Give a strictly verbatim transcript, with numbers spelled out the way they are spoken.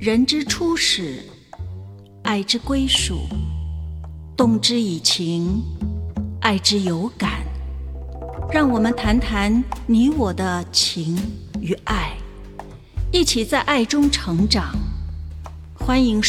人之初始，爱之归属，动之以情，爱之有感。让我们谈谈你我的情与爱，一起在爱中成长。欢迎